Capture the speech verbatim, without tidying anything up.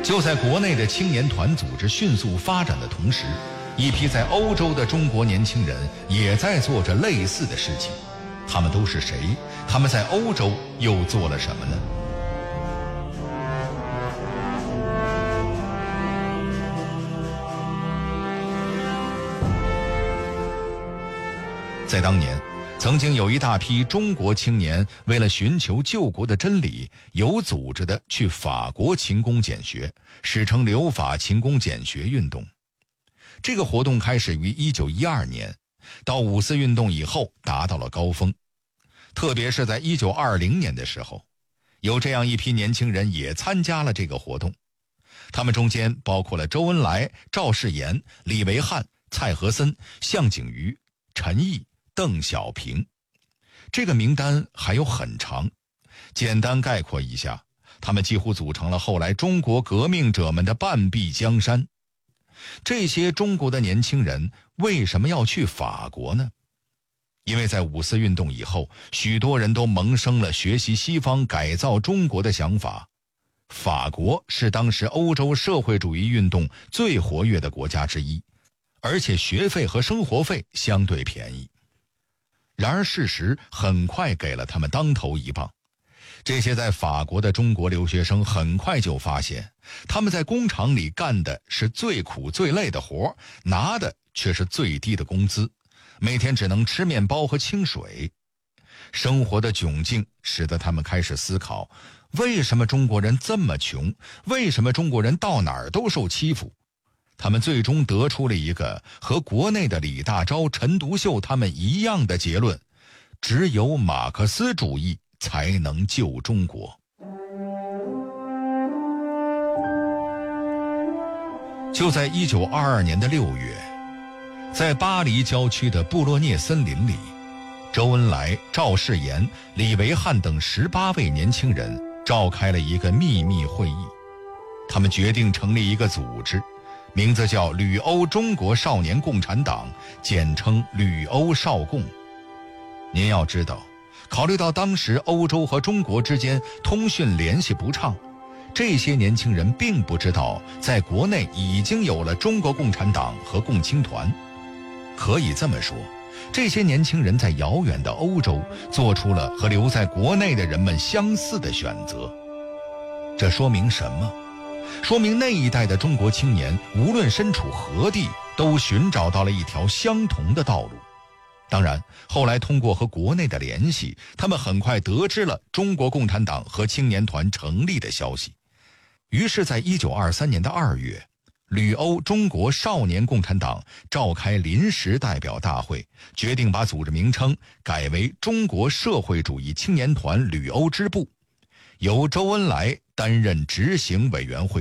就在国内的青年团组织迅速发展的同时，一批在欧洲的中国年轻人也在做着类似的事情。他们都是谁？他们在欧洲又做了什么呢？在当年，曾经有一大批中国青年为了寻求救国的真理，有组织的去法国勤工俭学，史称留法勤工俭学运动。这个活动开始于一九一二年，到五四运动以后达到了高峰。特别是在一九二零年的时候，有这样一批年轻人也参加了这个活动。他们中间包括了周恩来、赵世炎、李维汉、蔡和森、项景瑜、陈毅、邓小平。这个名单还有很长，简单概括一下，他们几乎组成了后来中国革命者们的半壁江山。这些中国的年轻人为什么要去法国呢？因为在五四运动以后，许多人都萌生了学习西方改造中国的想法。法国是当时欧洲社会主义运动最活跃的国家之一，而且学费和生活费相对便宜。然而事实很快给了他们当头一棒。这些在法国的中国留学生很快就发现，他们在工厂里干的是最苦最累的活，拿的却是最低的工资，每天只能吃面包和清水。生活的窘境使得他们开始思考，为什么中国人这么穷？为什么中国人到哪儿都受欺负？他们最终得出了一个和国内的李大钊、陈独秀他们一样的结论：只有马克思主义才能救中国。就在一九二二年的六月，在巴黎郊区的布洛涅森林里，周恩来、赵世炎、李维汉等十八位年轻人召开了一个秘密会议。他们决定成立一个组织，名字叫旅欧中国少年共产党，简称旅欧少共。您要知道，考虑到当时欧洲和中国之间通讯联系不畅，这些年轻人并不知道在国内已经有了中国共产党和共青团。可以这么说，这些年轻人在遥远的欧洲做出了和留在国内的人们相似的选择。这说明什么？说明那一代的中国青年无论身处何地，都寻找到了一条相同的道路。当然，后来通过和国内的联系，他们很快得知了中国共产党和青年团成立的消息。于是在一九二三年的二月，旅欧中国少年共产党召开临时代表大会，决定把组织名称改为中国社会主义青年团旅欧支部，由周恩来担任执行委员会